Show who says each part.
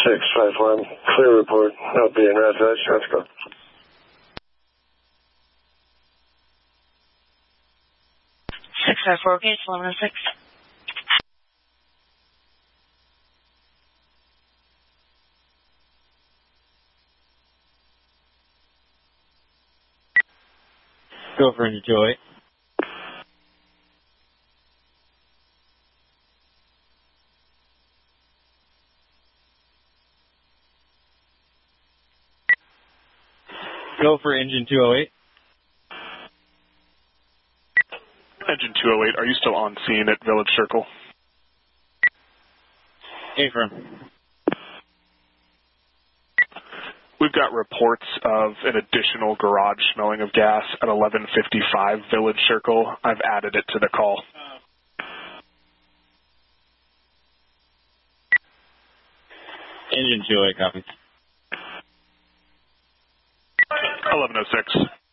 Speaker 1: 651, clear report. I'll be in Razzatch. Let's go.
Speaker 2: 654, okay, it's 1106.
Speaker 3: Go for engine 208. Go for engine 208.
Speaker 4: Engine 208, are you still on scene at Village Circle?
Speaker 3: Affirm.
Speaker 4: We've got reports of an additional garage smelling of gas at 1155 Village Circle. I've added it to the call.
Speaker 3: Engine 208, copy.
Speaker 4: 1106.